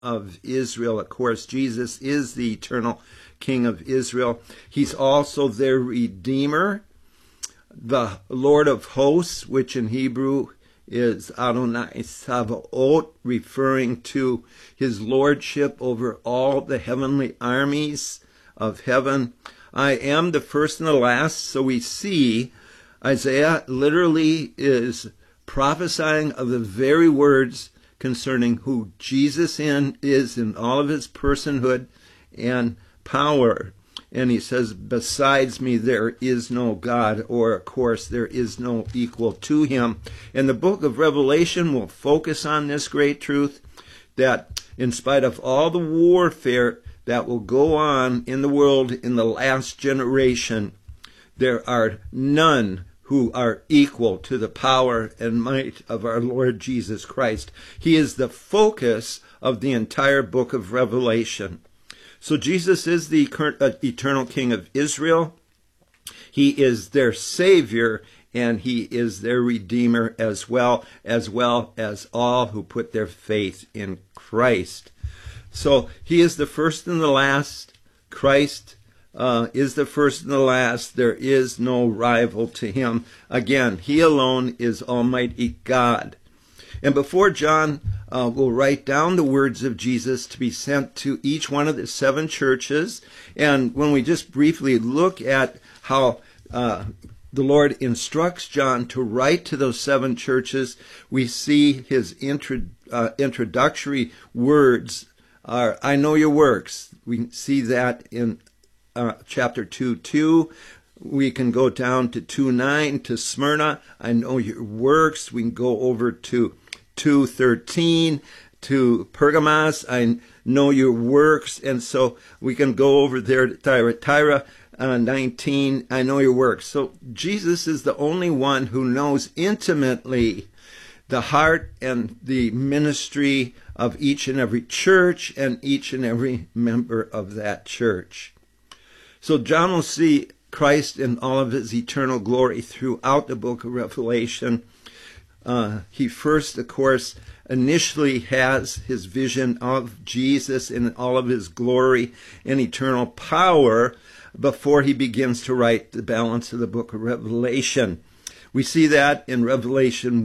of Israel. Of course, Jesus is the eternal King of Israel. He's also their Redeemer, the Lord of hosts, which in Hebrew is Adonai Sabaoth, referring to his lordship over all the heavenly armies of heaven. I am the first and the last. So we see Isaiah literally is prophesying of the very words concerning who Jesus is in all of his personhood and power. And he says, besides me, there is no God, or of course, there is no equal to him. And the book of Revelation will focus on this great truth, that in spite of all the warfare that will go on in the world in the last generation, there are none who are equal to the power and might of our Lord Jesus Christ. He is the focus of the entire book of Revelation. So Jesus is the eternal King of Israel. He is their Savior, and he is their Redeemer as well as all who put their faith in Christ. So he is the first and the last. Christ is the first and the last. There is no rival to him. Again, he alone is Almighty God. And before John will write down the words of Jesus to be sent to each one of the 7 churches, and when we just briefly look at how the Lord instructs John to write to those 7 churches, we see his introductory words are, I know your works. We see that in chapter 2:2. We can go down to 2:9 to Smyrna. I know your works. We can go over to 2:13 to Pergamos. I know your works. And so we can go over there to Thyatira. 19, I know your works. So Jesus is the only one who knows intimately the heart and the ministry of each and every church and each and every member of that church. So John will see Christ in all of his eternal glory throughout the book of Revelation. He first, of course, initially has his vision of Jesus in all of his glory and eternal power before he begins to write the balance of the book of Revelation. We see that in Revelation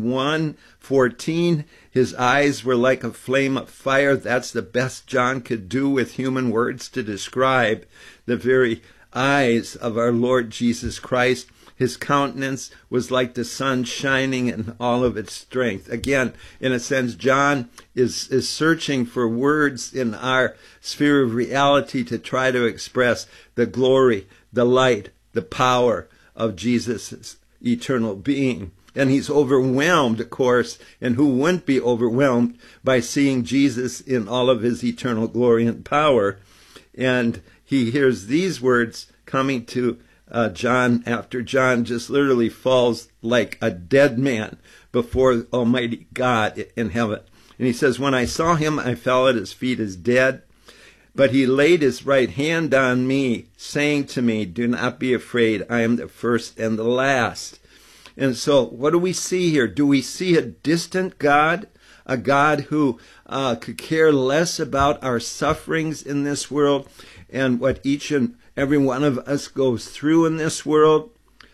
1:14. His eyes were like a flame of fire. That's the best John could do with human words to describe the very eyes of our Lord Jesus Christ. His countenance was like the sun shining in all of its strength. Again, in a sense, John is searching for words in our sphere of reality to try to express the glory, the light, the power of Jesus' eternal being. And he's overwhelmed, of course, and who wouldn't be overwhelmed by seeing Jesus in all of his eternal glory and power? And he hears these words coming to John after John just literally falls like a dead man before Almighty God in heaven. And he says, when I saw him, I fell at his feet as dead. But he laid his right hand on me, saying to me, do not be afraid. I am the first and the last. And so what do we see here? Do we see a distant God? A God who could care less about our sufferings in this world and what each and every one of us goes through in this world?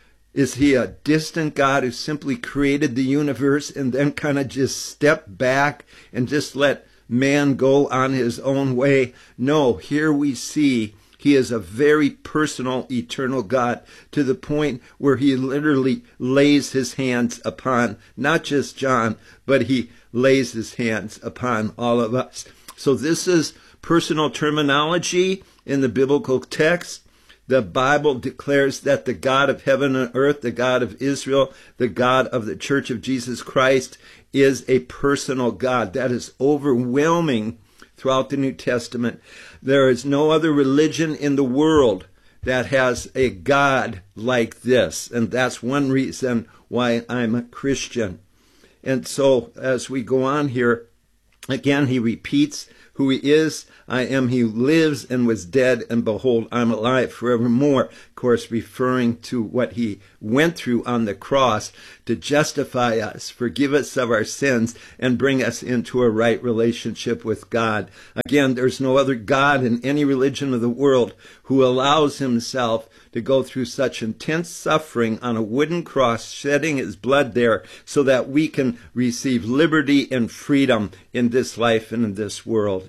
Is he a distant God who simply created the universe and then kind of just stepped back and just let man go on his own way? No, here we see he is a very personal, eternal God, to the point where he literally lays his hands upon not just John, but he lays his hands upon all of us. So this is personal terminology in the biblical text. The Bible declares that the God of heaven and earth, the God of Israel, the God of the Church of Jesus Christ, is a personal God. That is overwhelming throughout the New Testament. There is no other religion in the world that has a God like this. And that's one reason why I'm a Christian. And so as we go on here, again, he repeats who he is. I am he who lives and was dead, and behold, I'm alive forevermore. Of course, referring to what he went through on the cross to justify us, forgive us of our sins, and bring us into a right relationship with God. Again, there's no other God in any religion of the world who allows himself to go through such intense suffering on a wooden cross, shedding his blood there so that we can receive liberty and freedom in this life and in this world.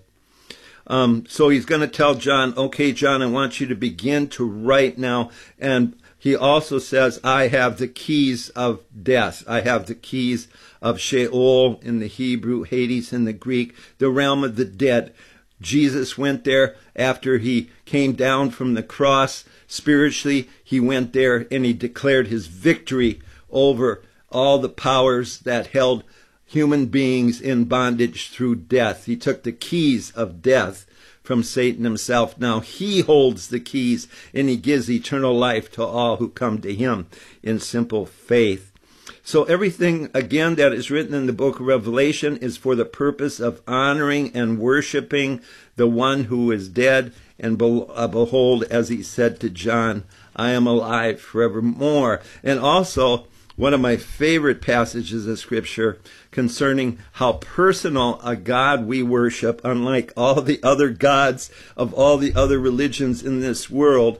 So he's going to tell John, okay, John, I want you to begin to write now. And he also says, I have the keys of death. I have the keys of Sheol in the Hebrew, Hades in the Greek, the realm of the dead. Jesus went there after he came down from the cross. Spiritually, he went there and he declared his victory over all the powers that held human beings in bondage through death. He took the keys of death from Satan himself. Now he holds the keys and he gives eternal life to all who come to him in simple faith. So everything, again, that is written in the book of Revelation is for the purpose of honoring and worshiping the one who is dead. And behold, as he said to John, I am alive forevermore. And also, one of my favorite passages of Scripture concerning how personal a God we worship, unlike all the other gods of all the other religions in this world,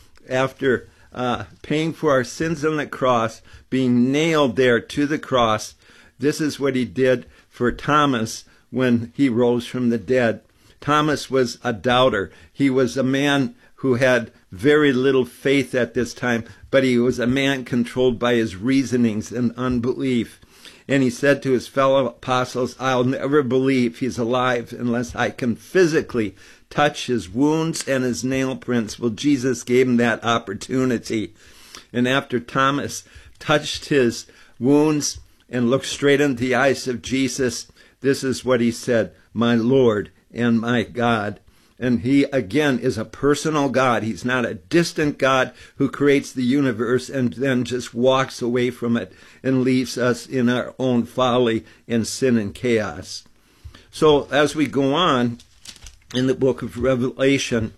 after paying for our sins on the cross, being nailed there to the cross. This is what he did for Thomas when he rose from the dead. Thomas was a doubter. He was a man who had very little faith at this time, but he was a man controlled by his reasonings and unbelief. And he said to his fellow apostles, I'll never believe he's alive unless I can physically touch his wounds and his nail prints. Well, Jesus gave him that opportunity. And after Thomas touched his wounds and looked straight into the eyes of Jesus, this is what he said, my Lord and my God. And he, again, is a personal God. He's not a distant God who creates the universe and then just walks away from it and leaves us in our own folly and sin and chaos. So as we go on in the book of Revelation,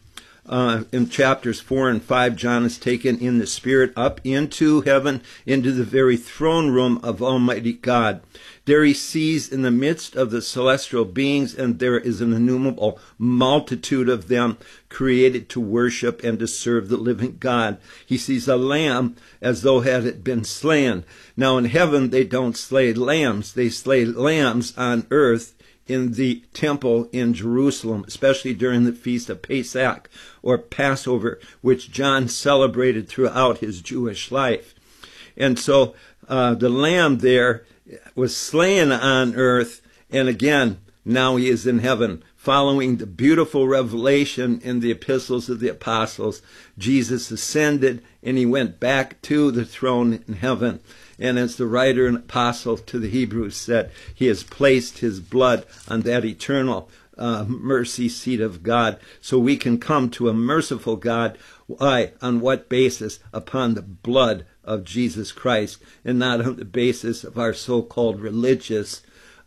in chapters 4 and 5, John is taken in the Spirit up into heaven, into the very throne room of Almighty God. There he sees in the midst of the celestial beings, and there is an innumerable multitude of them created to worship and to serve the living God. He sees a lamb as though had it been slain. Now in heaven they don't slay lambs, they slay lambs on earth in the temple in Jerusalem, especially during the feast of Pesach or Passover, which John celebrated throughout his Jewish life. And so the lamb there was slain on earth, and again, now he is in heaven. Following the beautiful revelation in the epistles of the apostles, Jesus ascended and he went back to the throne in heaven. And as the writer and apostle to the Hebrews said, he has placed his blood on that eternal mercy seat of God, so we can come to a merciful God. Why? On what basis? Upon the blood of Jesus Christ, and not on the basis of our so-called religious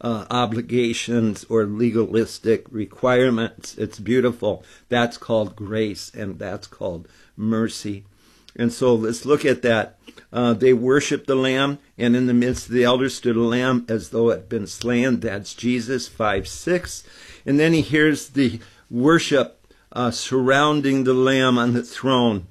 obligations or legalistic requirements. It's beautiful. That's called grace, and that's called mercy. And so let's look at that. They worshiped the Lamb, and in the midst of the elders stood a lamb as though it had been slain. That's Jesus, 5:6. And then he hears the worship surrounding the Lamb on the throne.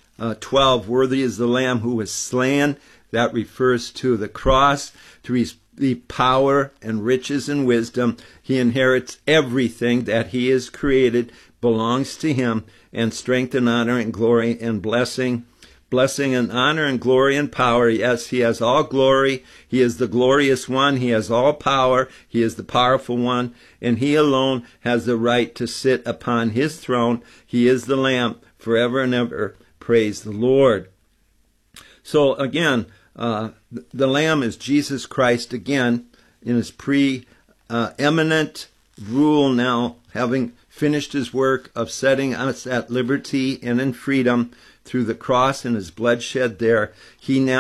12, worthy is the Lamb who was slain. That refers to the cross, to receive power and riches and wisdom. He inherits everything that he has created, belongs to him, and strength and honor and glory and blessing. Blessing and honor and glory and power. Yes, he has all glory. He is the glorious one. He has all power. He is the powerful one. And he alone has the right to sit upon his throne. He is the Lamb forever and ever. Praise the Lord. So again, the Lamb is Jesus Christ again in his pre-eminent rule now, having finished his work of setting us at liberty and in freedom through the cross and his bloodshed there. He now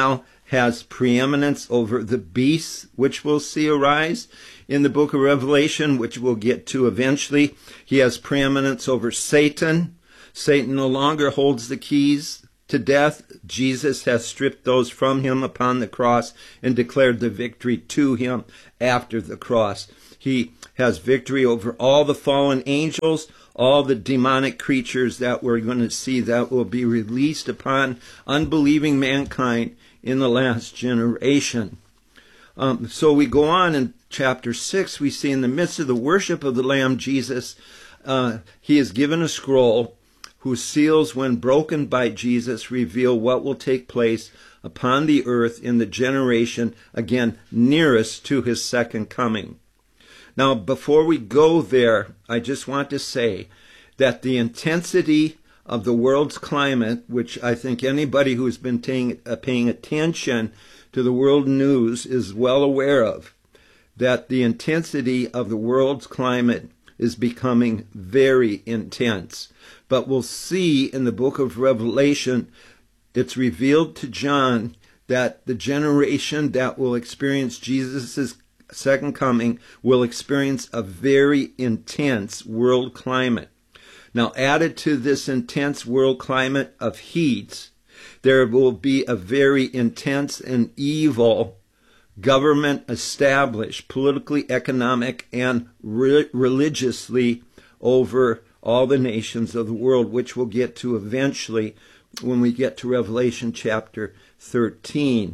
has preeminence over the beasts, which we'll see arise in the book of Revelation, which we'll get to eventually. He has preeminence over Satan. Satan no longer holds the keys to death. Jesus has stripped those from him upon the cross and declared the victory to him after the cross. He has victory over all the fallen angels, all the demonic creatures that we're going to see that will be released upon unbelieving mankind in the last generation. So we go on in chapter 6, we see in the midst of the worship of the Lamb Jesus, he is given a scroll whose seals, when broken by Jesus, reveal what will take place upon the earth in the generation, again, nearest to his second coming. Now, before we go there, I just want to say that the intensity of the world's climate, which I think anybody who's been paying attention to the world news is well aware of, that the intensity of the world's climate is becoming very intense. But we'll see in the book of Revelation, it's revealed to John that the generation that will experience Jesus' second coming will experience a very intense world climate. Now, added to this intense world climate of heat, there will be a very intense and evil government established, politically, economic, and religiously over all the nations of the world, which we'll get to eventually when we get to Revelation chapter 13.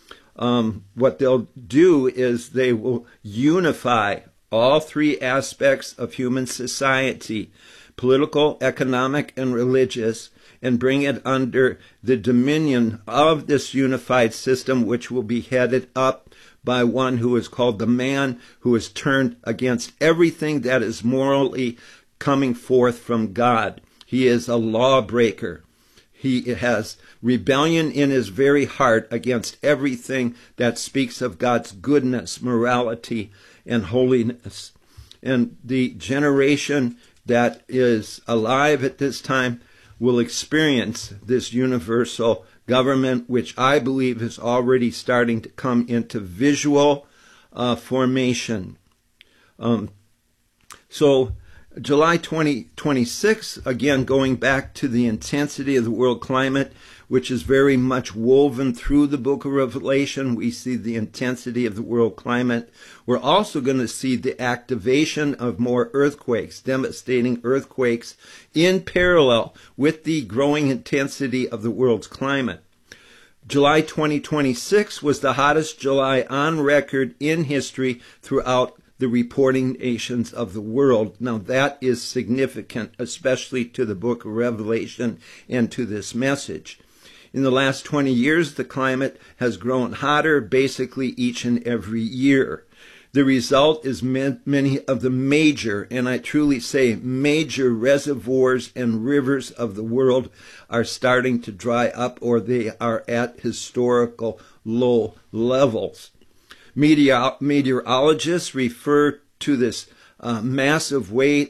What they'll do is they will unify all three aspects of human society, political, economic, and religious, and bring it under the dominion of this unified system, which will be headed up by one who is called the man who is turned against everything that is morally coming forth from God. He is a lawbreaker. He has rebellion in his very heart against everything that speaks of God's goodness, morality, and holiness. And the generation that is alive at this time will experience this universal government, which I believe is already starting to come into visual formation. So July 2026, again, going back to the intensity of the world climate, which is very much woven through the book of Revelation. We see the intensity of the world climate. We're also going to see the activation of more earthquakes, devastating earthquakes, in parallel with the growing intensity of the world's climate. July 2026 was the hottest July on record in history throughout the reporting nations of the world. Now that is significant, especially to the book of Revelation and to this message. In the last 20 years, the climate has grown hotter basically each and every year. The result is many of the major, and I truly say major, reservoirs and rivers of the world are starting to dry up, or they are at historical low levels. Meteorologists refer to this massive wave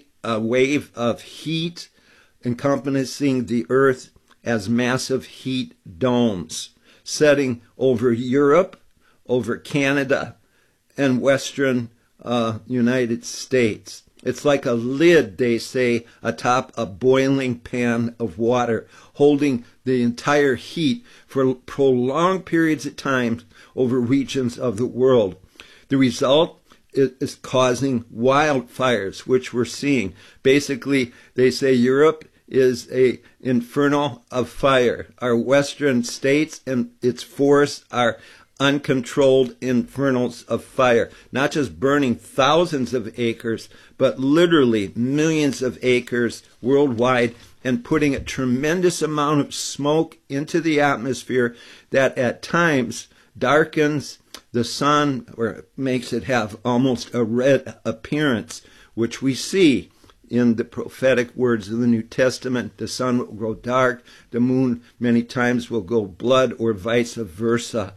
of heat encompassing the earth as massive heat domes, setting over Europe, over Canada, and western United States. It's like a lid, they say, atop a boiling pan of water, holding the entire heat for prolonged periods of time over regions of the world. The result is causing wildfires, which we're seeing. Basically, they say Europe is an inferno of fire. Our western states and its forests are uncontrolled infernals of fire, not just burning thousands of acres, but literally millions of acres worldwide, and putting a tremendous amount of smoke into the atmosphere that at times darkens the sun, or makes it have almost a red appearance, which we see in the prophetic words of the New Testament. The sun will grow dark, the moon many times will go blood, or vice versa.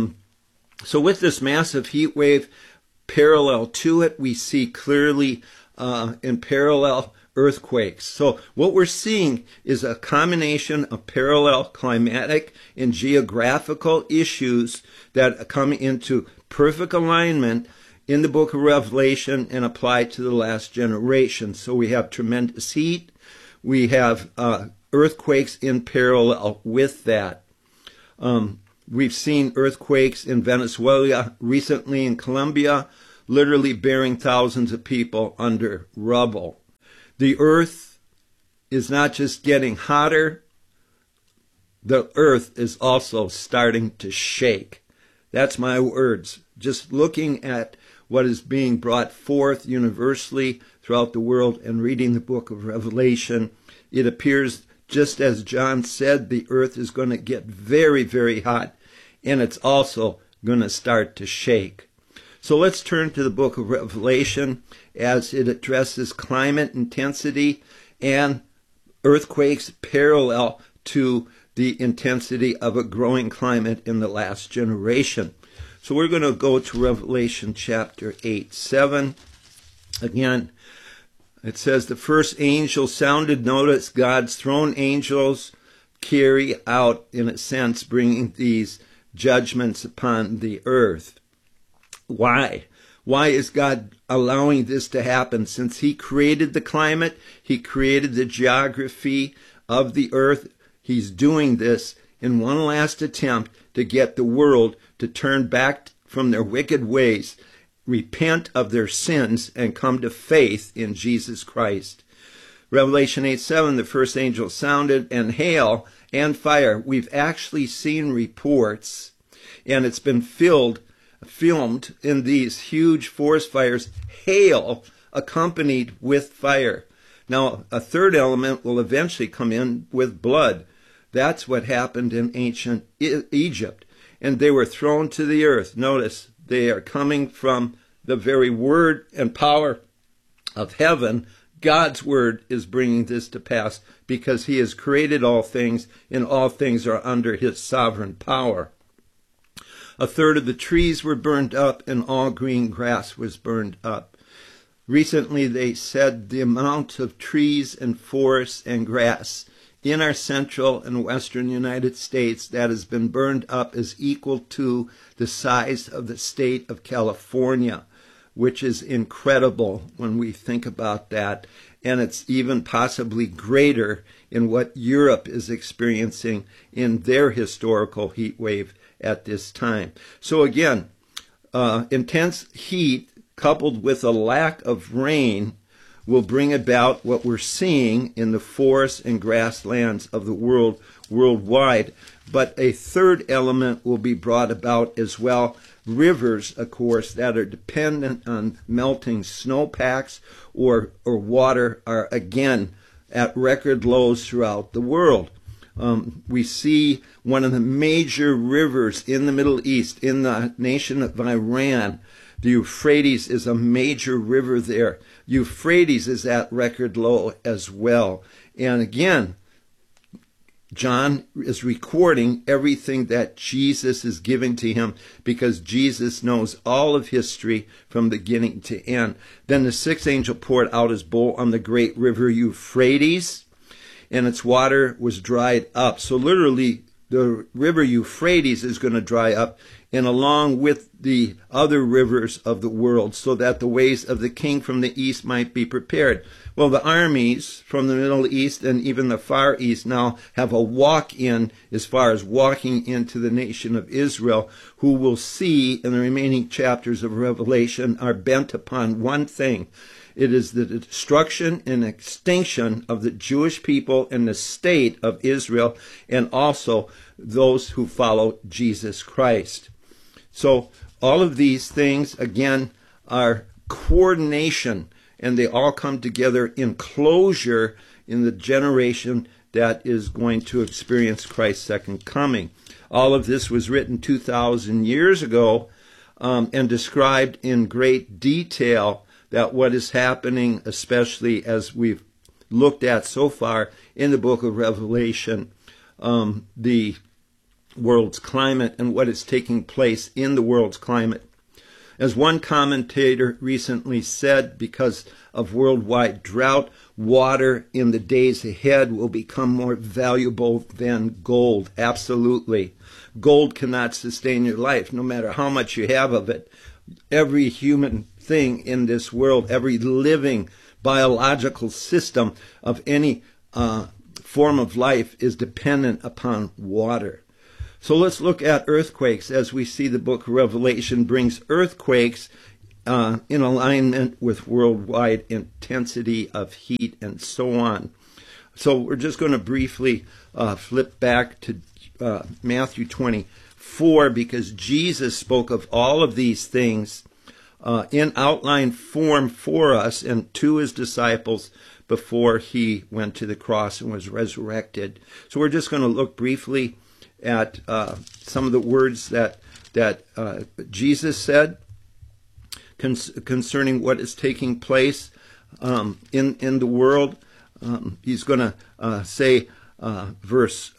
So with this massive heat wave parallel to it, we see clearly in parallel earthquakes. So what we're seeing is a combination of parallel climatic and geographical issues that come into perfect alignment in the book of Revelation and apply to the last generation. So we have tremendous heat. We have earthquakes in parallel with that. We've seen earthquakes in Venezuela, recently in Colombia, literally burying thousands of people under rubble. The earth is not just getting hotter, the earth is also starting to shake. That's my words. Just looking at what is being brought forth universally throughout the world and reading the book of Revelation, it appears, just as John said, the earth is going to get very, very hot, and it's also going to start to shake. So let's turn to the book of Revelation as it addresses climate intensity and earthquakes parallel to the intensity of a growing climate in the last generation. So we're going to go to Revelation chapter 8:7. Again, it says, the first angel sounded. Notice God's throne angels carry out, in a sense, bringing these judgments upon the earth. Why? Why is God allowing this to happen? Since he created the climate, he created the geography of the earth, he's doing this in one last attempt to get the world to turn back from their wicked ways, repent of their sins, and come to faith in Jesus Christ. Revelation 8:7, the first angel sounded, and hail and fire. We've actually seen reports, and it's been filmed in these huge forest fires, hail accompanied with fire. Now, a third element will eventually come in with blood. That's what happened in ancient Egypt. And they were thrown to the earth. Notice, they are coming from the very word and power of heaven. God's word is bringing this to pass because he has created all things, and all things are under his sovereign power. A third of the trees were burned up, and all green grass was burned up. Recently, they said the amount of trees and forests and grass in our central and western United States that has been burned up is equal to the size of the state of California, which is incredible when we think about that. And it's even possibly greater in what Europe is experiencing in their historical heat wave at this time. So again, intense heat coupled with a lack of rain will bring about what we're seeing in the forests and grasslands of the world worldwide. But a third element will be brought about as well. Rivers, of course, that are dependent on melting snowpacks or water are again at record lows throughout the world. We see one of the major rivers in the Middle East, in the nation of Iran. The Euphrates is a major river there. Euphrates is at record low as well. And again, John is recording everything that Jesus is giving to him because Jesus knows all of history from beginning to end. Then the sixth angel poured out his bowl on the great river Euphrates, and its water was dried up. So literally, the river Euphrates is going to dry up, and along with the other rivers of the world, so that the ways of the king from the east might be prepared. Well, the armies from the Middle East and even the Far East now have a walk-in as far as walking into the nation of Israel, who will see in the remaining chapters of Revelation are bent upon one thing. It is the destruction and extinction of the Jewish people and the state of Israel, and also those who follow Jesus Christ. So all of these things, again, are coordination, and they all come together in closure in the generation that is going to experience Christ's second coming. All of this was written 2,000 years ago and described in great detail, that what is happening, especially as we've looked at so far in the book of Revelation, the world's climate and what is taking place in the world's climate. As one commentator recently said, because of worldwide drought, water in the days ahead will become more valuable than gold. Absolutely. Gold cannot sustain your life, no matter how much you have of it. Every human thing in this world, every living biological system of any form of life is dependent upon water. So let's look at earthquakes, as we see the book of Revelation brings earthquakes in alignment with worldwide intensity of heat and so on. So we're just going to briefly flip back to Matthew 24, because Jesus spoke of all of these things in outline form for us and to his disciples before he went to the cross and was resurrected. So we're just going to look briefly at some of the words that Jesus said concerning what is taking place in the world. He's going to say, verse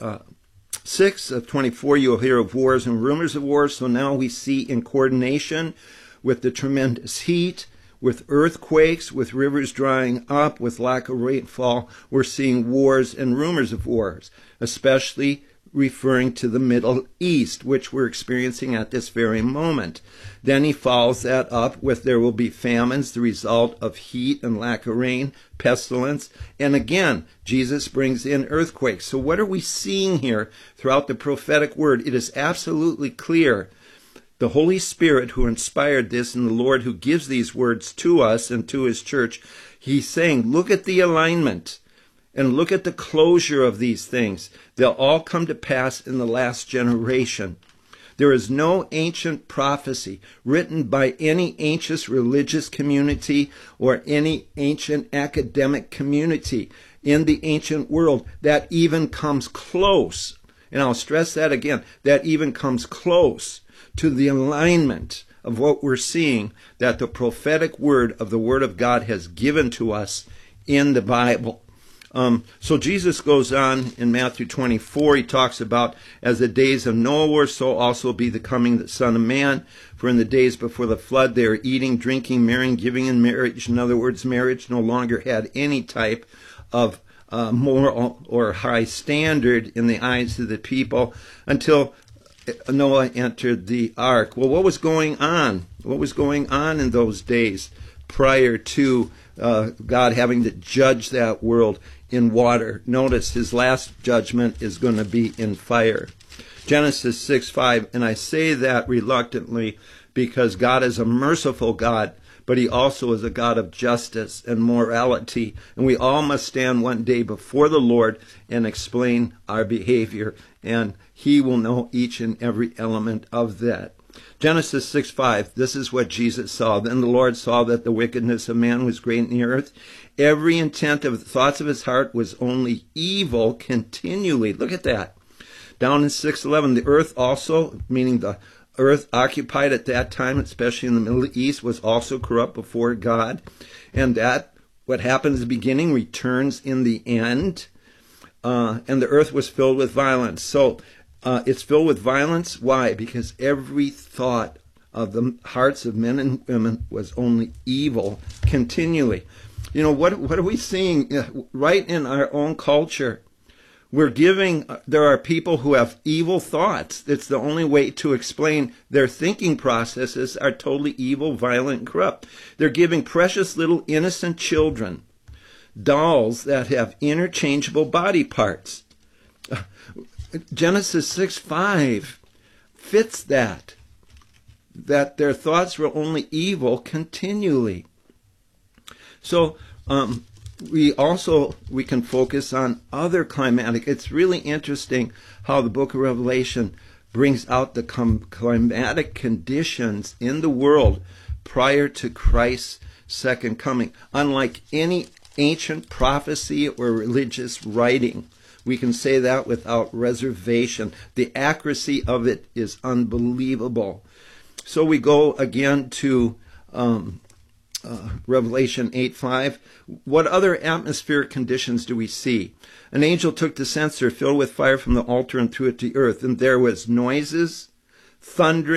6 of 24, you'll hear of wars and rumors of wars. So now we see, in coordination with the tremendous heat, with earthquakes, with rivers drying up, with lack of rainfall, we're seeing wars and rumors of wars, especially referring to the Middle East, which we're experiencing at this very moment. Then he follows that up with there will be famines, the result of heat and lack of rain, pestilence, and again, Jesus brings in earthquakes. So what are we seeing here throughout the prophetic word? It is absolutely clear. The Holy Spirit who inspired this and the Lord who gives these words to us and to his church, he's saying, look at the alignment. And look at the closure of these things. They'll all come to pass in the last generation. There is no ancient prophecy written by any ancient religious community or any ancient academic community in the ancient world that even comes close. And I'll stress that again, that even comes close to the alignment of what we're seeing that the prophetic word of the Word of God has given to us in the Bible. So Jesus goes on in Matthew 24. He talks about, as the days of Noah were, so also be the coming of the Son of Man. For in the days before the flood, they were eating, drinking, marrying, giving in marriage. In other words, marriage no longer had any type of moral or high standard in the eyes of the people until Noah entered the ark. Well, what was going on? What was going on in those days prior to God having to judge that world in water? Notice his last judgment is going to be in fire. Genesis 6:5, and I say that reluctantly because God is a merciful God, but he also is a God of justice and morality. And we all must stand one day before the Lord and explain our behavior, and he will know each and every element of that. Genesis 6:5, this is what Jesus saw. Then the Lord saw that the wickedness of man was great in the earth. Every intent of the thoughts of his heart was only evil continually. Look at that. Down in 6:11, the earth also, meaning the earth occupied at that time, especially in the Middle East, was also corrupt before God. And that, what happened at the beginning, returns in the end. And the earth was filled with violence. So it's filled with violence. Why? Because every thought of the hearts of men and women was only evil continually. You know, what are we seeing right in our own culture? There are people who have evil thoughts. It's the only way to explain their thinking processes are totally evil, violent, and corrupt. They're giving precious little innocent children dolls that have interchangeable body parts. Genesis 6:5 fits that their thoughts were only evil continually. So we can focus on other climatic. It's really interesting how the book of Revelation brings out the climatic conditions in the world prior to Christ's second coming. Unlike any ancient prophecy or religious writing, we can say that without reservation. The accuracy of it is unbelievable. So we go again to Revelation 8:5. What other atmospheric conditions do we see? An angel took the censer filled with fire from the altar and threw it to earth, and there was noises, thundering,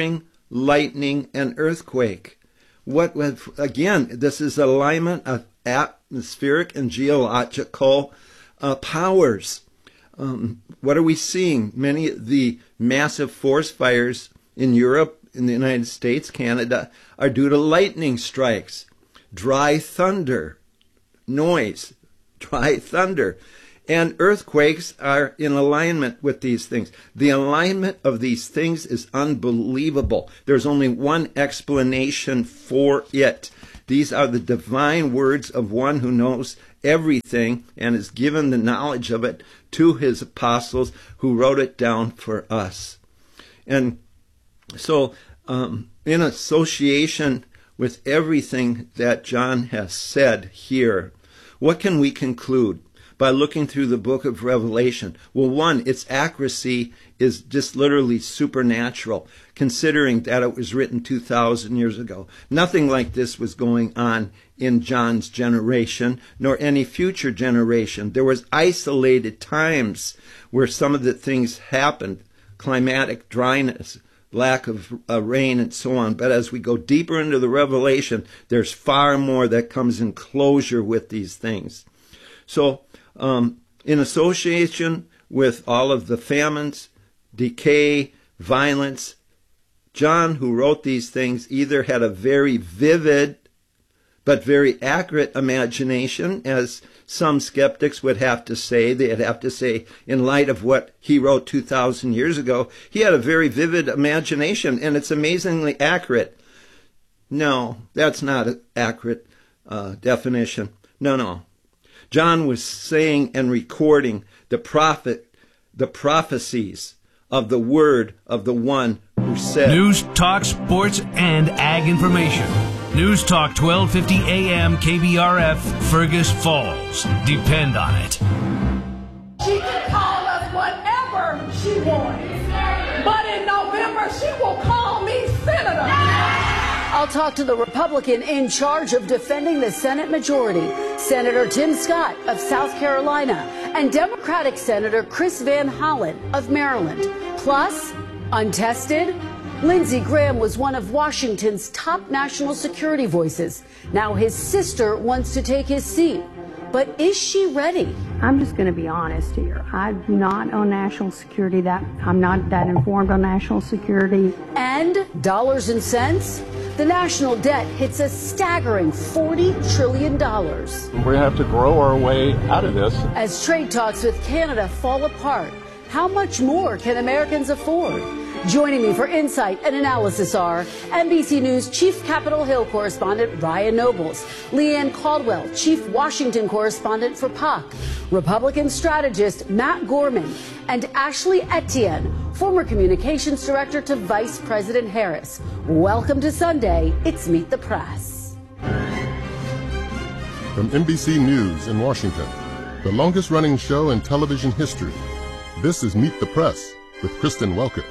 lightning, and earthquake. Again, this is alignment of atmospheric and geological powers. What are we seeing? Many of the massive forest fires in Europe, in the United States, Canada, are due to lightning strikes, dry thunder, noise, dry thunder. And earthquakes are in alignment with these things. The alignment of these things is unbelievable. There's only one explanation for it. These are the divine words of one who knows everything and has given the knowledge of it to his apostles who wrote it down for us. And so, in association with everything that John has said here, what can we conclude by looking through the book of Revelation? Well, one, its accuracy is just literally supernatural, considering that it was written 2,000 years ago. Nothing like this was going on in John's generation, nor any future generation. There was isolated times where some of the things happened, climatic dryness, lack of rain, and so on. But as we go deeper into the Revelation, there's far more that comes in closure with these things. So, in association with all of the famines, decay, violence, John, who wrote these things, either had a very vivid but very accurate imagination, as some skeptics would have to say. They'd have to say, in light of what he wrote 2,000 years ago, he had a very vivid imagination, and it's amazingly accurate. No, that's not an accurate definition. No. John was saying and recording the prophecies of the word of the one who said. News, talk, sports, and ag information. News Talk 1250 AM KBRF, Fergus Falls. Depend on it. She can call us whatever she wants. But in November, she will call me Senator. I'll talk to the Republican in charge of defending the Senate majority, Senator Tim Scott of South Carolina, and Democratic Senator Chris Van Hollen of Maryland. Plus, untested, Lindsey Graham was one of Washington's top national security voices. Now his sister wants to take his seat. But is she ready? I'm just going to be honest here. I'm not on national security. I'm not that informed on national security. And dollars and cents? The national debt hits a staggering $40 trillion. We have to grow our way out of this. As trade talks with Canada fall apart, how much more can Americans afford? Joining me for insight and analysis are NBC News Chief Capitol Hill correspondent Ryan Nobles, Leanne Caldwell, Chief Washington correspondent for PAC, Republican strategist Matt Gorman, and Ashley Etienne, former communications director to Vice President Harris. Welcome to Sunday. It's Meet the Press. From NBC News in Washington, the longest-running show in television history, this is Meet the Press with Kristen Welker.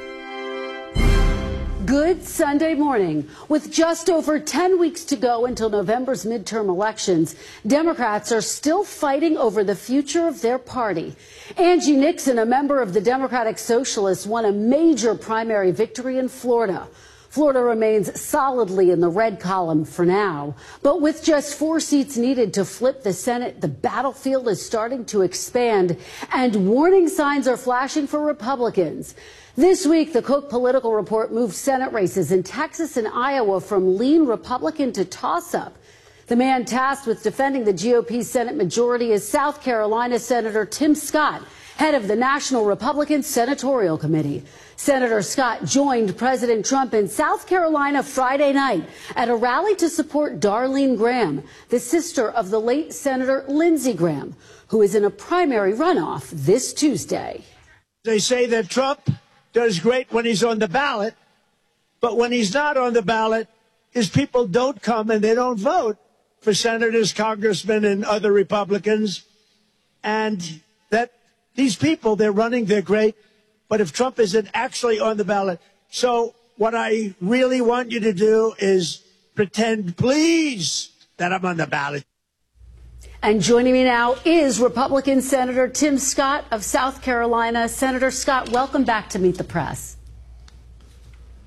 Good Sunday morning. With just over 10 weeks to go until November's midterm elections, Democrats are still fighting over the future of their party. Angie Nixon, a member of the Democratic Socialists, won a major primary victory in Florida. Florida remains solidly in the red column for now. But with just 4 seats needed to flip the Senate, the battlefield is starting to expand, and warning signs are flashing for Republicans. This week, the Cook Political Report moved Senate races in Texas and Iowa from lean Republican to toss-up. The man tasked with defending the GOP Senate majority is South Carolina Senator Tim Scott, head of the National Republican Senatorial Committee. Senator Scott joined President Trump in South Carolina Friday night at a rally to support Darlene Graham, the sister of the late Senator Lindsey Graham, who is in a primary runoff this Tuesday. They say that Trump does great when he's on the ballot, but when he's not on the ballot, his people don't come and they don't vote for senators, congressmen, and other Republicans. And that these people, they're running, they're great, but if Trump isn't actually on the ballot. So what I really want you to do is pretend, please, that I'm on the ballot. And joining me now is Republican Senator Tim Scott of South Carolina. Senator Scott, welcome back to Meet the Press.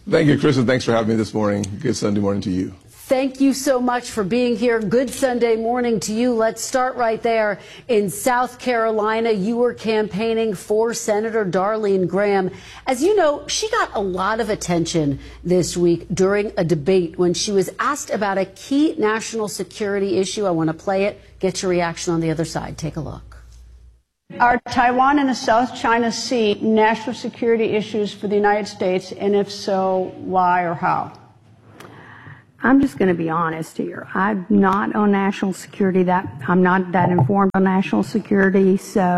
Thank you, Chris, and thanks for having me this morning. Good Sunday morning to you. Thank you so much for being here. Good Sunday morning to you. Let's start right there. In South Carolina, you were campaigning for Senator Darlene Graham. As you know, she got a lot of attention this week during a debate when she was asked about a key national security issue. I want to play it. Get your reaction on the other side. Take a look. Are Taiwan and the South China Sea national security issues for the United States? And if so, why or how? I'm just going to be honest here. I'm not on national security. I'm not that informed on national security,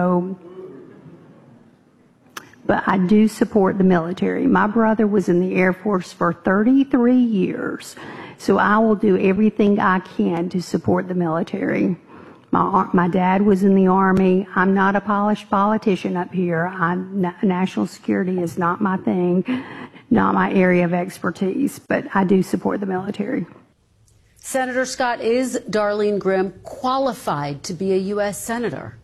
but I do support the military. My brother was in the Air Force for 33 years, so I will do everything I can to support the military. My dad was in the Army. I'm not a polished politician up here. National security is not my thing. Not my area of expertise, but I do support the military. Senator Scott, is Darlene Graham qualified to be a U.S. Senator?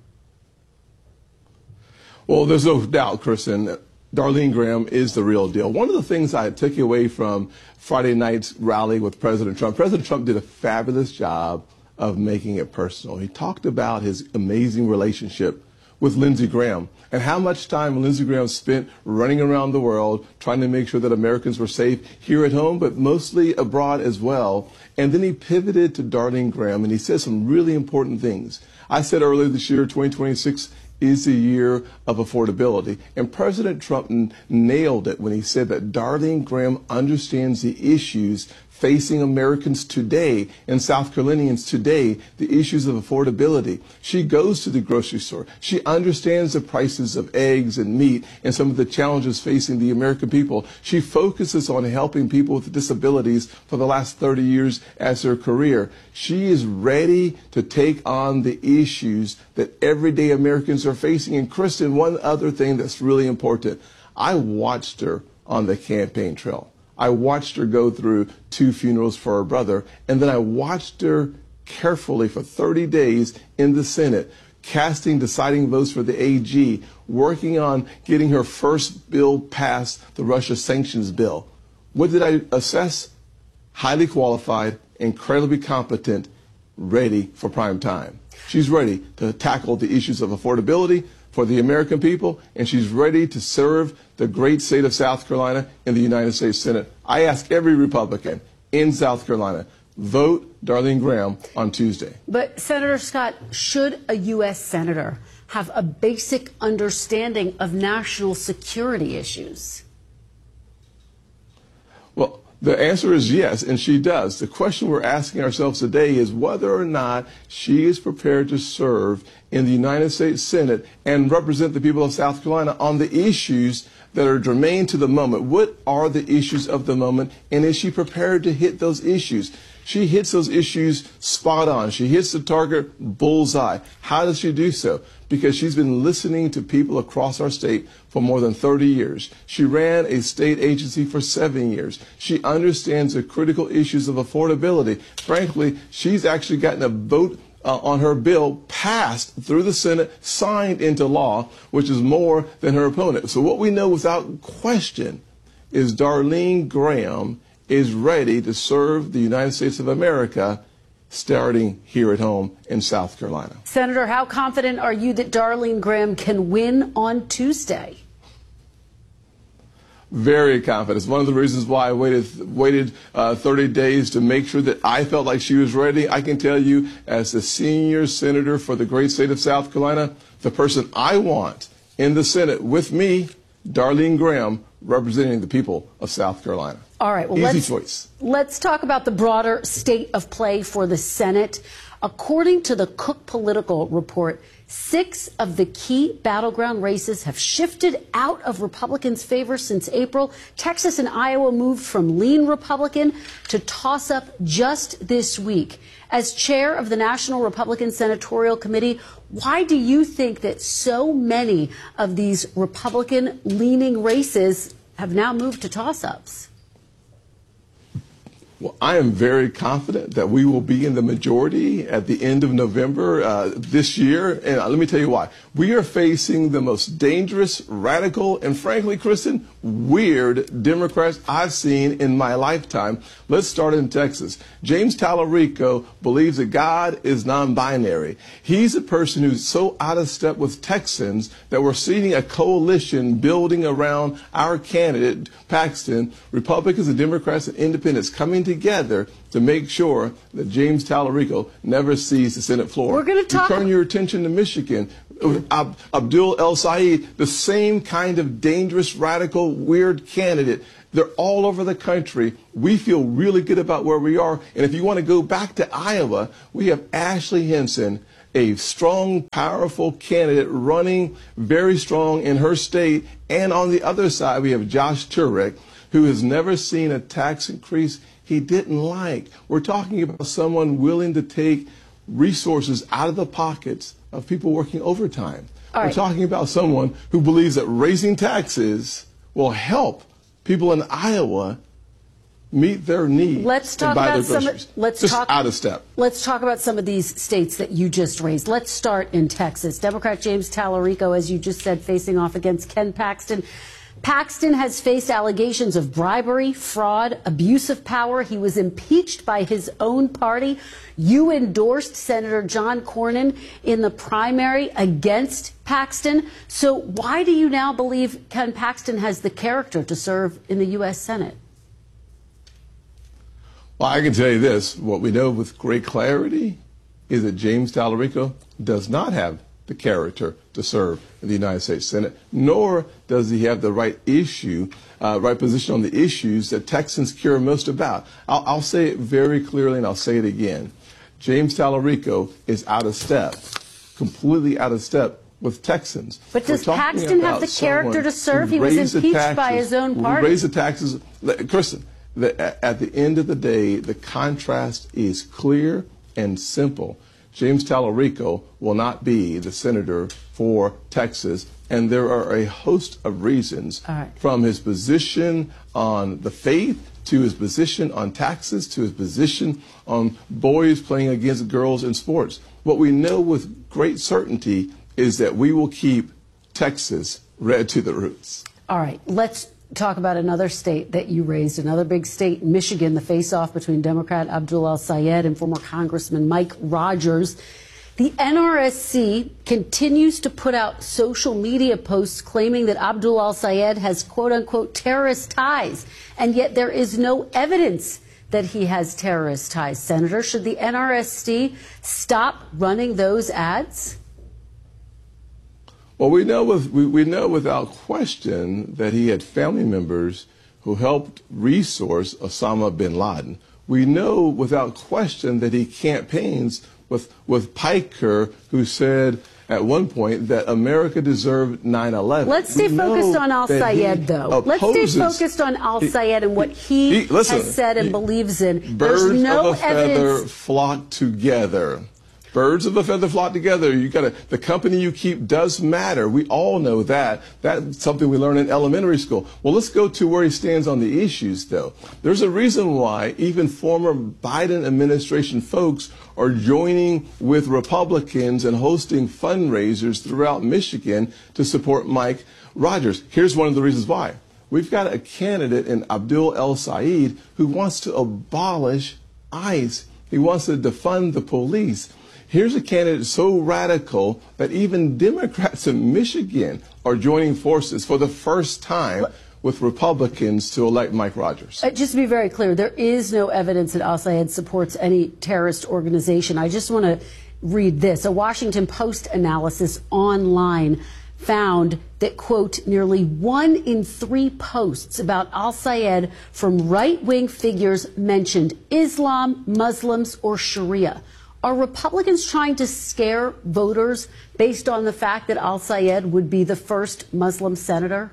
Well, there's no doubt, Kristen, Darlene Graham is the real deal. One of the things I took away from Friday night's rally with President Trump did a fabulous job of making it personal. He talked about his amazing relationship with Lindsey Graham and how much time Lindsey Graham spent running around the world trying to make sure that Americans were safe here at home, but mostly abroad as well. And then he pivoted to Darlene Graham, and he said some really important things. I said earlier this year, 2026 is the year of affordability. And President Trump nailed it when he said that Darlene Graham understands the issues facing Americans today and South Carolinians today, the issues of affordability. She goes to the grocery store. She understands the prices of eggs and meat and some of the challenges facing the American people. She focuses on helping people with disabilities for the last 30 years as her career. She is ready to take on the issues that everyday Americans are facing. And Kristen, one other thing that's really important, I watched her on the campaign trail. I watched her go through 2 funerals for her brother, and then I watched her carefully for 30 days in the Senate, casting deciding votes for the AG, working on getting her first bill passed, the Russia sanctions bill. What did I assess? Highly qualified, incredibly competent, ready for prime time. She's ready to tackle the issues of affordability for the American people, and she's ready to serve the great state of South Carolina in the United States Senate. I ask every Republican in South Carolina, vote Darlene Graham on Tuesday. But Senator Scott, should a U.S. Senator have a basic understanding of national security issues? Well, the answer is yes, and she does. The question we're asking ourselves today is whether or not she is prepared to serve in the United States Senate and represent the people of South Carolina on the issues that are germane to the moment. What are the issues of the moment, and is she prepared to hit those issues? She hits those issues spot on. She hits the target bullseye. How does she do so? Because she's been listening to people across our state for more than 30 years. She ran a state agency for 7 years. She understands the critical issues of affordability. Frankly, she's actually gotten a vote on her bill passed through the Senate, signed into law, which is more than her opponent. So what we know without question is Darlene Graham is ready to serve the United States of America starting here at home in South Carolina. Senator, how confident are you that Darlene Graham can win on Tuesday? Very confident. It's one of the reasons why I waited 30 days to make sure that I felt like she was ready. I can tell you, as the senior senator for the great state of South Carolina, the person I want in the Senate with me, Darlene Graham, representing the people of South Carolina. All right, well, easy choice. Let's talk about the broader state of play for the Senate. According to the Cook Political Report, 6 of the key battleground races have shifted out of Republicans' favor since April. Texas and Iowa moved from lean Republican to toss-up just this week. As chair of the National Republican Senatorial Committee, why do you think that so many of these Republican-leaning races have now moved to toss-ups? Well, I am very confident that we will be in the majority at the end of November this year. And let me tell you why. We are facing the most dangerous, radical, and frankly, Kristen, weird Democrats I've seen in my lifetime. Let's start in Texas. James Tallarico believes that God is non-binary. He's a person who's so out of step with Texans that we're seeing a coalition building around our candidate, Paxton, Republicans and Democrats and independents coming together to make sure that James Tallarico never sees the Senate floor. We're going to talk. Turn your attention to Michigan. Abdul El-Sayed, the same kind of dangerous, radical, weird candidate. They're all over the country. We feel really good about where we are. And if you want to go back to Iowa, we have Ashley Hinson, a strong, powerful candidate running very strong in her state. And on the other side, we have Josh Turek, who has never seen a tax increase he didn't like. We're talking about someone willing to take resources out of the pockets of people working overtime. We're talking about someone who believes that raising taxes will help people in Iowa meet their needs. Let's talk about out of step. Let's talk about some of these states that you just raised. Let's start in Texas. Democrat James Tallarico, as you just said, facing off against Ken Paxton. Paxton has faced allegations of bribery, fraud, abuse of power. He was impeached by his own party. You endorsed Senator John Cornyn in the primary against Paxton. So why do you now believe Ken Paxton has the character to serve in the U.S. Senate? Well, I can tell you this. What we know with great clarity is that James Tallarico does not have the character to serve in the United States Senate, nor does he have the right right position on the issues that Texans care most about. I'll say it very clearly, and I'll say it again. James Tallarico is out of step, completely out of step with Texans. But does Paxton have the character to serve? He was impeached by his own party. Raise the taxes. Kristen, at the end of the day, the contrast is clear and simple. James Tallarico will not be the senator for Texas, and there are a host of reasons, from his position on the faith to his position on taxes to his position on boys playing against girls in sports. What we know with great certainty is that we will keep Texas red to the roots. All right, let's talk about another state that you raised, another big state, Michigan, the face-off between Democrat Abdul El-Sayed and former Congressman Mike Rogers. The NRSC continues to put out social media posts claiming that Abdul El-Sayed has quote-unquote terrorist ties, and yet there is no evidence that he has terrorist ties. Senator, should the NRSC stop running those ads? Well, we know without question that he had family members who helped resource Osama bin Laden. We know without question that he campaigns with Piker, who said at one point that America deserved 9/11. Let's stay focused on Al-Sayed, though. Let's stay focused on Al-Sayed and what he has said and believes in. Birds There's no of a feather evidence. flock together. Birds of a feather flock together. The company you keep does matter. We all know that. That's something we learn in elementary school. Well, let's go to where he stands on the issues, though. There's a reason why even former Biden administration folks are joining with Republicans and hosting fundraisers throughout Michigan to support Mike Rogers. Here's one of the reasons why. We've got a candidate in Abdul El-Sayed who wants to abolish ICE. He wants to defund the police. Here's a candidate so radical that even Democrats in Michigan are joining forces for the first time with Republicans to elect Mike Rogers. Just to be very clear, there is no evidence that Al-Sayed supports any terrorist organization. I just want to read this. A Washington Post analysis online found that, quote, nearly 1 in 3 posts about Al-Sayed from right-wing figures mentioned Islam, Muslims, or Sharia. Are Republicans trying to scare voters based on the fact that Al-Sayed would be the first Muslim senator?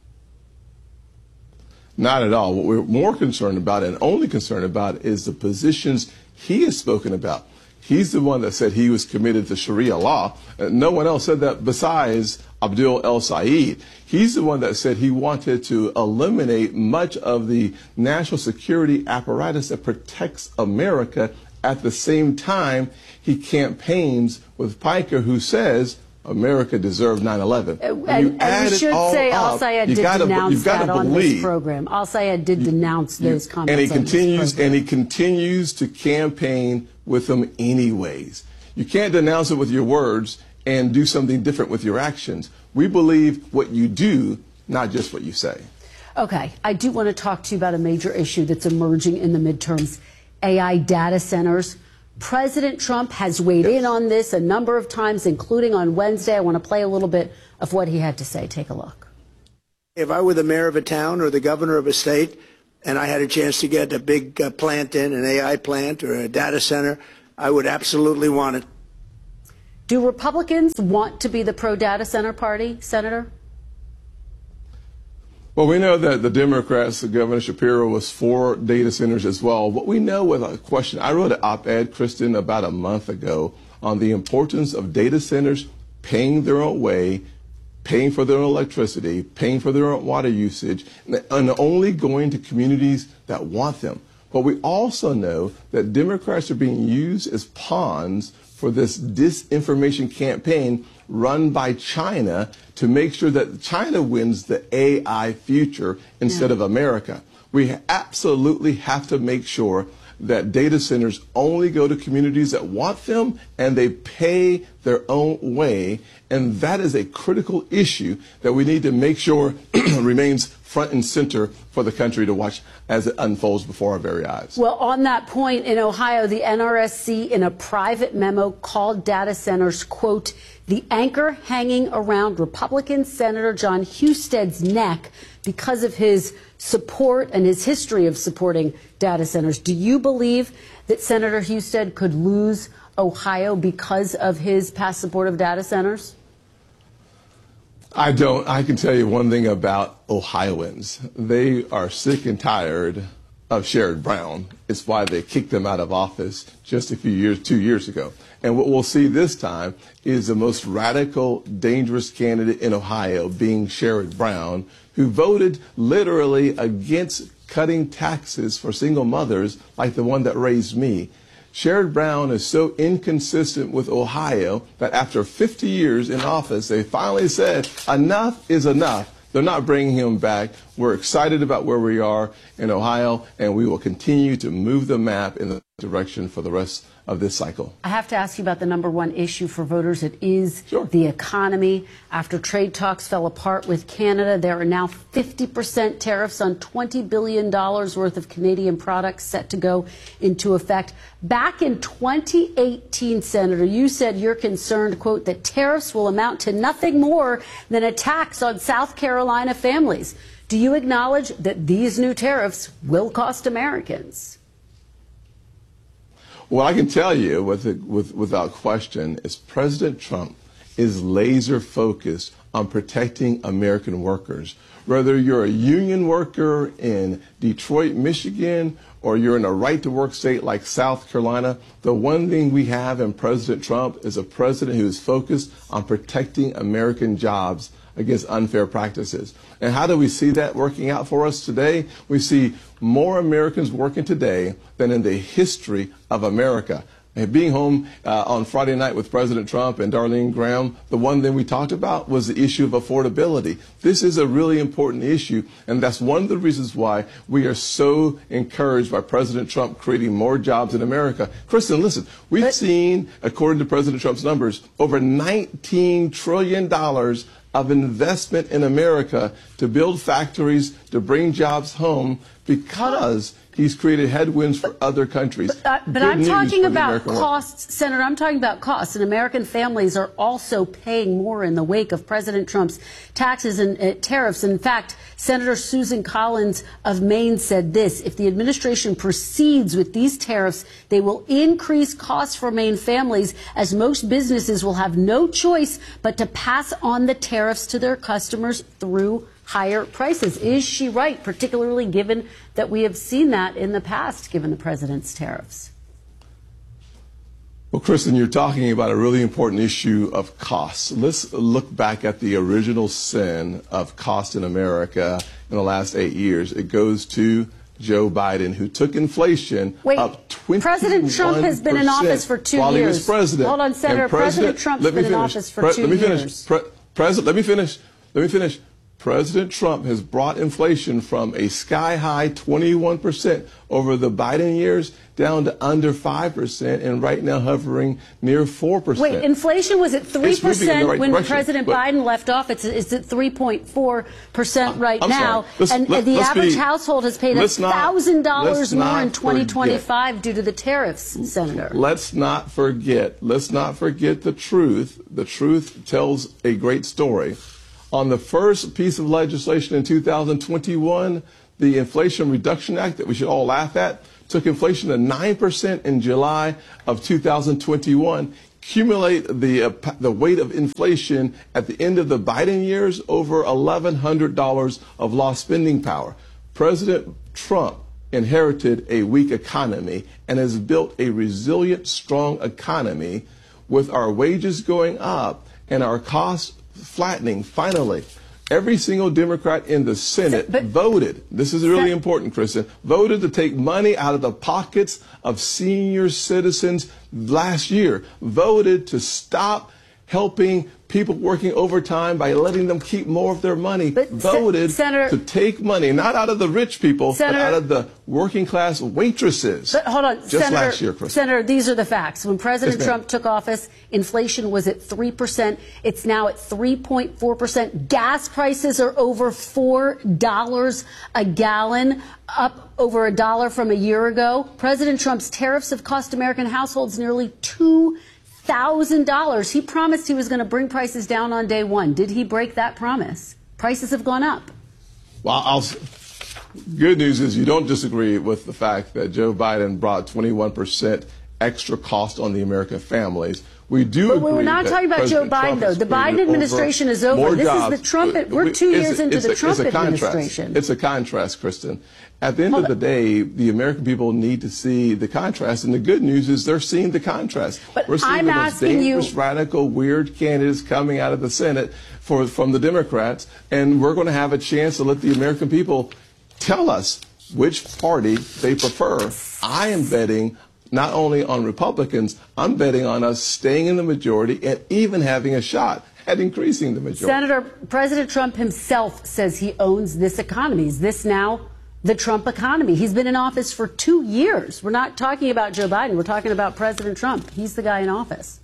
Not at all. What we're more concerned about and only concerned about is the positions he has spoken about. He's the one that said he was committed to Sharia law. No one else said that besides Abdul El-Sayed. He's the one that said he wanted to eliminate much of the national security apparatus that protects America. At the same time, he campaigns with Piker, who says America deserved 9/11. And we should say Al-Sayed did denounce that on this program. Al-Sayed did denounce those comments. And he continues to campaign with them anyways. You can't denounce it with your words and do something different with your actions. We believe what you do, not just what you say. Okay, I do want to talk to you about a major issue that's emerging in the midterms, AI data centers. President Trump has weighed in on this a number of times, including on Wednesday. I want to play a little bit of what he had to say. Take a look. If I were the mayor of a town or the governor of a state and I had a chance to get a big plant in, an AI plant or a data center, I would absolutely want it. Do Republicans want to be the pro-data center party, Senator? Well, we know that the Democrats, Governor Shapiro, was for data centers as well. What we know without a question, I wrote an op-ed, Kristen, about a month ago on the importance of data centers paying their own way, paying for their own electricity, paying for their own water usage, and only going to communities that want them. But we also know that Democrats are being used as pawns for this disinformation campaign run by China to make sure that China wins the AI future instead of America. We absolutely have to make sure that data centers only go to communities that want them and they pay their own way. And that is a critical issue that we need to make sure remains front and center for the country to watch as it unfolds before our very eyes. Well, on that point, in Ohio, the NRSC, in a private memo, called data centers, quote, the anchor hanging around Republican Senator John Husted's neck because of his support and his history of supporting data centers. Do you believe that Senator Husted could lose Ohio because of his past support of data centers? I don't. I can tell you one thing about Ohioans. They are sick and tired of Sherrod Brown. It's why they kicked him out of office just a few years, 2 years ago. And what we'll see this time is the most radical, dangerous candidate in Ohio being Sherrod Brown, who voted literally against cutting taxes for single mothers like the one that raised me. Sherrod Brown is so inconsistent with Ohio that after 50 years in office, they finally said enough is enough. They're not bringing him back. We're excited about where we are in Ohio, and we will continue to move the map in the direction for the rest of this cycle. I have to ask you about the number one issue for voters. It is the economy. After trade talks fell apart with Canada, there are now 50% tariffs on $20 billion worth of Canadian products set to go into effect. Back in 2018, Senator, you said you're concerned, quote, that tariffs will amount to nothing more than a tax on South Carolina families. Do you acknowledge that these new tariffs will cost Americans? Well, I can tell you without question is President Trump is laser focused on protecting American workers. Whether you're a union worker in Detroit, Michigan, or you're in a right-to-work state like South Carolina, the one thing we have in President Trump is a president who is focused on protecting American jobs against unfair practices. And how do we see that working out for us today? We see more Americans working today than in the history of America. And being home on Friday night with President Trump and Darlene Graham, the one thing we talked about was the issue of affordability. This is a really important issue, and that's one of the reasons why we are so encouraged by President Trump creating more jobs in America. Kristen, listen, we've seen, according to President Trump's numbers, over $19 trillion of investment in America to build factories, to bring jobs home, because he's created headwinds for other countries. But I'm talking about costs, Senator. I'm talking about costs. And American families are also paying more in the wake of President Trump's taxes and tariffs. In fact, Senator Susan Collins of Maine said this: if the administration proceeds with these tariffs, they will increase costs for Maine families, as most businesses will have no choice but to pass on the tariffs to their customers through higher prices. Is she right, particularly given that we have seen that in the past, given the president's tariffs? Well, Kristen, you're talking about a really important issue of costs. Let's look back at the original sin of cost in America in the last 8 years. It goes to Joe Biden, who took inflation up 21%. President Trump has been in office for 2 years. While he was president. Hold on, Senator. President Trump's been in office for 2 years. Let me finish. President Trump has brought inflation from a sky-high 21% over the Biden years down to under 5% and right now hovering near 4%. Wait, inflation was at 3% when President Biden left office. It's at 3.4% right now. And the average household has paid $1,000 more in 2025 due to the tariffs, Senator. Let's not forget the truth. The truth tells a great story. On the first piece of legislation in 2021, the Inflation Reduction Act that we should all laugh at took inflation to 9% in July of 2021. Cumulate the weight of inflation at the end of the Biden years, over $1,100 of lost spending power. President Trump inherited a weak economy and has built a resilient, strong economy with our wages going up and our costs flattening. Finally, every single Democrat in the Senate voted, this is really important, Kristen, voted to take money out of the pockets of senior citizens last year, voted to stop helping people working overtime by letting them keep more of their money, voted to take money, not out of the rich people, but out of the working class waitresses. But hold on, just Senator, last year, Kristen. Senator, these are the facts. When President Trump took office, inflation was at 3%. It's now at 3.4%. Gas prices are over $4 a gallon, up over $1 from a year ago. President Trump's tariffs have cost American households nearly $2,000. He promised he was going to bring prices down on day one. Did he break that promise? Prices have gone up. Well, good news is you don't disagree with the fact that Joe Biden brought 21% extra cost on the American families. We do agree. But we're not talking about Joe Biden, though. The Biden administration is over. This is the Trump. We're 2 years into the Trump administration. It's a contrast, Kristen. At the end of the day, the American people need to see the contrast, and the good news is they're seeing the contrast. But we're seeing the most dangerous, radical, weird candidates coming out of the Senate from the Democrats, and we're going to have a chance to let the American people tell us which party they prefer. I am betting not only on Republicans, I'm betting on us staying in the majority and even having a shot at increasing the majority. Senator, President Trump himself says he owns this economy. Is this now the Trump economy? He's been in office for 2 years. We're not talking about Joe Biden. We're talking about President Trump. He's the guy in office.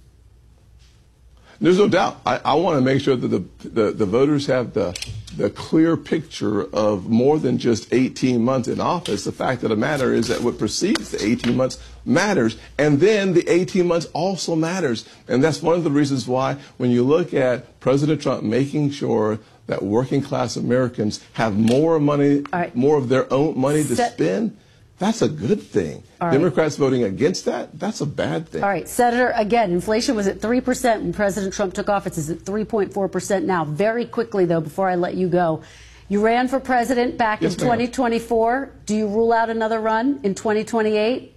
There's no doubt. I want to make sure that the voters have the clear picture of more than just 18 months in office. The fact of the matter is that what precedes the 18 months matters, and then the 18 months also matters. And that's one of the reasons why when you look at President Trump making sure that working class Americans have more money, more of their own money to spend, that's a good thing. Democrats voting against that, that's a bad thing. All right, Senator, again, inflation was at 3% when President Trump took office. It's at 3.4% now. Very quickly, though, before I let you go, you ran for president back in 2024. Do you rule out another run in 2028?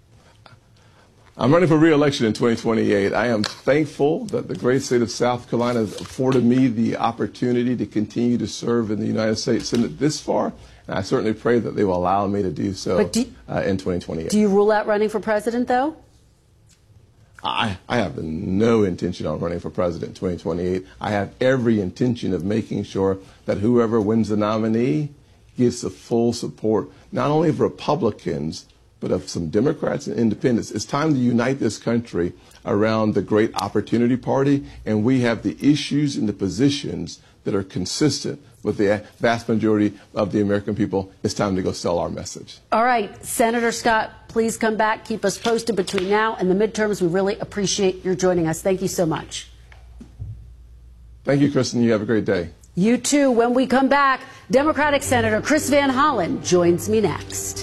I'm running for re-election in 2028. I am thankful that the great state of South Carolina has afforded me the opportunity to continue to serve in the United States Senate this far. And I certainly pray that they will allow me to do so in 2028. Do you rule out running for president, though? I have no intention on running for president in 2028. I have every intention of making sure that whoever wins the nominee gets the full support, not only of Republicans, but of some Democrats and independents. It's time to unite this country around the great opportunity party, and we have the issues and the positions that are consistent with the vast majority of the American people. It's time to go sell our message. All right, Senator Scott, please come back. Keep us posted between now and the midterms. We really appreciate your joining us. Thank you so much. Thank you, Kristen. You have a great day. You too. When we come back, Democratic Senator Chris Van Hollen joins me next.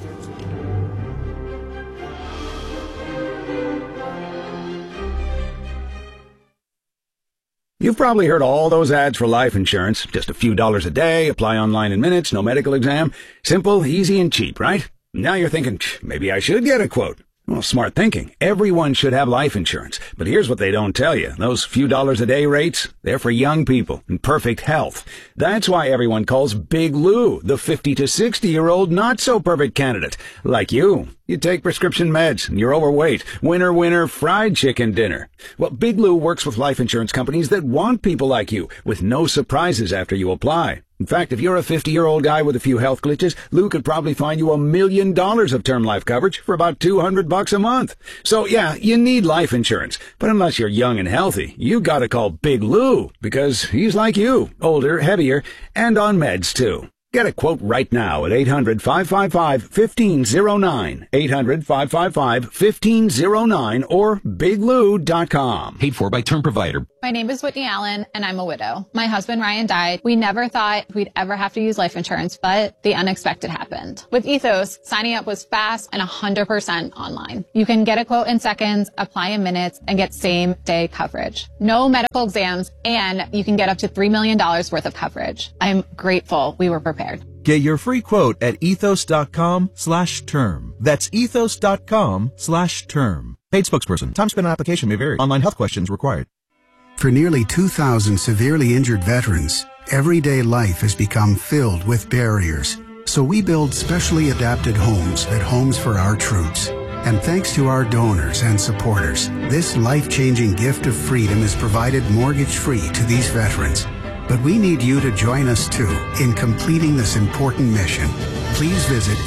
You've probably heard all those ads for life insurance. Just a few dollars a day, apply online in minutes, no medical exam. Simple, easy, and cheap, right? Now you're thinking, maybe I should get a quote. Well, smart thinking. Everyone should have life insurance. But here's what they don't tell you. Those few dollars a day rates, they're for young people in perfect health. That's why everyone calls Big Lou the 50 to 60-year-old not-so-perfect candidate. Like you. You take prescription meds, and you're overweight. Winner, winner, fried chicken dinner. Well, Big Lou works with life insurance companies that want people like you, with no surprises after you apply. In fact, if you're a 50-year-old guy with a few health glitches, Lou could probably find you $1 million of term life coverage for about $200 a month. So yeah, you need life insurance. But unless you're young and healthy, you gotta call Big Lou, because he's like you, older, heavier, and on meds too. Get a quote right now at 800-555-1509, 800-555-1509, or biglou.com. Paid for by Term Provider. My name is Whitney Allen, and I'm a widow. My husband, Ryan, died. We never thought we'd ever have to use life insurance, but the unexpected happened. With Ethos, signing up was fast and 100% online. You can get a quote in seconds, apply in minutes, and get same-day coverage. No medical exams, and you can get up to $3 million worth of coverage. I'm grateful we were prepared. Get your free quote at ethos.com/term. That's ethos.com/term. Paid spokesperson. Time spent on application may vary. Online health questions required. For nearly 2,000 severely injured veterans, everyday life has become filled with barriers. So we build specially adapted homes at Homes for Our Troops. And thanks to our donors and supporters, this life-changing gift of freedom is provided mortgage-free to these veterans. But we need you to join us, too, in completing this important mission. Please visit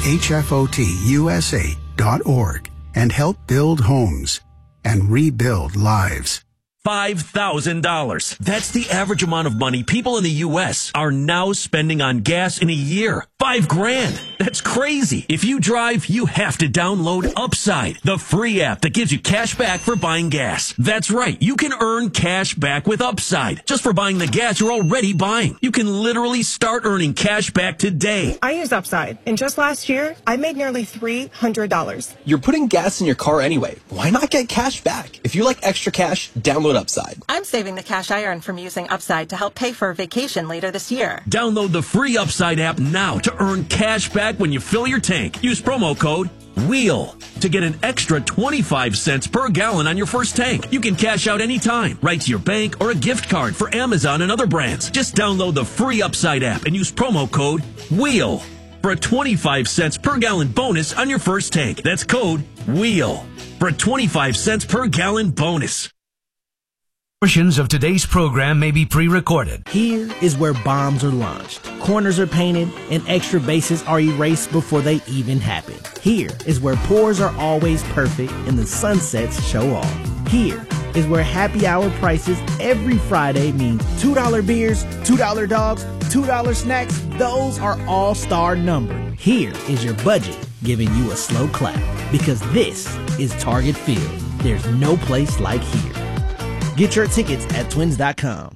hfotusa.org and help build homes and rebuild lives. $5,000. That's the average amount of money people in the U.S. are now spending on gas in a year. $5,000. That's crazy. If you drive, you have to download Upside, the free app that gives you cash back for buying gas. That's right. You can earn cash back with Upside just for buying the gas you're already buying. You can literally start earning cash back today. I use Upside, and just last year, I made nearly $300. You're putting gas in your car anyway. Why not get cash back? If you like extra cash, download Upside. I'm saving the cash I earn from using Upside to help pay for a vacation later this year. Download the free Upside app now to earn cash back when you fill your tank. Use promo code WHEEL to get an extra 25 cents per gallon on your first tank. You can cash out anytime, right to your bank or a gift card for Amazon and other brands. Just download the free Upside app and use promo code WHEEL for a 25 cents per gallon bonus on your first tank. That's code WHEEL for a 25 cents per gallon bonus. Portions of today's program may be pre-recorded. Here is where bombs are launched, corners are painted, and extra bases are erased before they even happen. Here is where pours are always perfect and the sunsets show off. Here is where happy hour prices every Friday mean $2 beers, $2 dogs, $2 snacks. Those are all star numbered. Here is your budget giving you a slow clap, because this is Target Field. There's no place like here. Get your tickets at twins.com.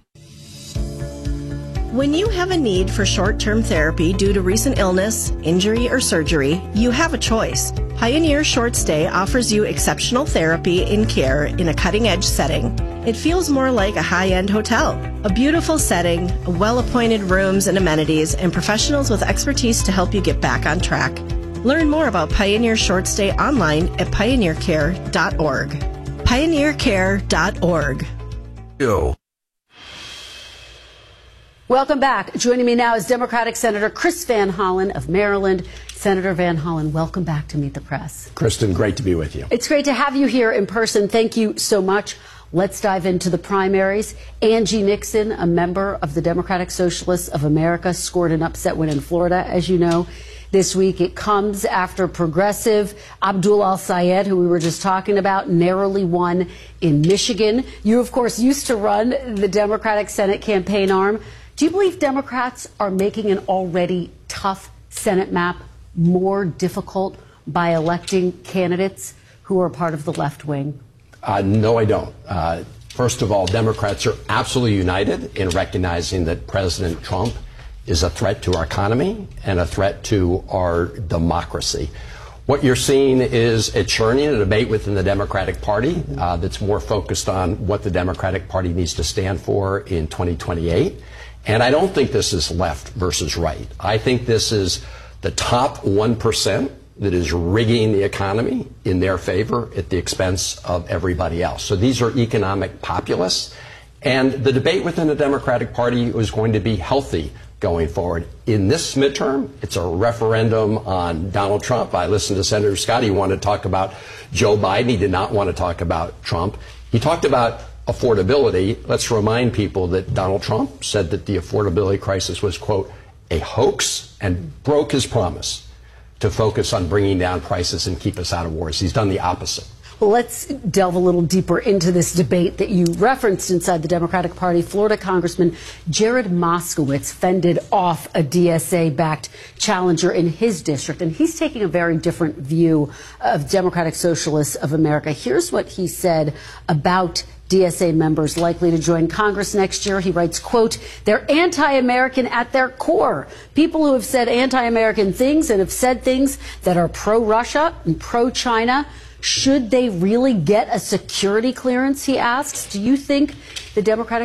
When you have a need for short-term therapy due to recent illness, injury, or surgery, you have a choice. Pioneer Short Stay offers you exceptional therapy and care in a cutting-edge setting. It feels more like a high-end hotel. A beautiful setting, well-appointed rooms and amenities, and professionals with expertise to help you get back on track. Learn more about Pioneer Short Stay online at pioneercare.org. pioneercare.org. Yo. Welcome back. Joining me now is Democratic Senator Chris Van Hollen of Maryland. Senator Van Hollen, welcome back to Meet the Press. Kristen, great to be with you. It's great to have you here in person. Thank you so much. Let's dive into the primaries. Angie Nixon, a member of the Democratic Socialists of America, scored an upset win in Florida, as you know. This week, it comes after progressive Abdul Al-Sayed, who we were just talking about, narrowly won in Michigan. You, of course, used to run the Democratic Senate campaign arm. Do you believe Democrats are making an already tough Senate map more difficult by electing candidates who are part of the left wing? No, I don't. First of all, Democrats are absolutely united in recognizing that President Trump is a threat to our economy and a threat to our democracy. What you're seeing is a churning, a debate within the Democratic Party that's more focused on what the Democratic Party needs to stand for in 2028. And I don't think this is left versus right. I think this is the top 1% that is rigging the economy in their favor at the expense of everybody else. So these are economic populists. And the debate within the Democratic Party was going to be healthy going forward. In this midterm, it's a referendum on Donald Trump. I listened to Senator Scott. He wanted to talk about Joe Biden. He did not want to talk about Trump. He talked about affordability. Let's remind people that Donald Trump said that the affordability crisis was, quote, a hoax, and broke his promise to focus on bringing down prices and keep us out of wars. He's done the opposite. Well, let's delve a little deeper into this debate that you referenced inside the Democratic Party. Florida Congressman Jared Moskowitz fended off a DSA-backed challenger in his district, and he's taking a very different view of Democratic Socialists of America. Here's what he said about DSA members likely to join Congress next year. He writes, quote, they're anti-American at their core. People who have said anti-American things and have said things that are pro-Russia and pro-China. Should they really get a security clearance, he asks? Do you think the Democratic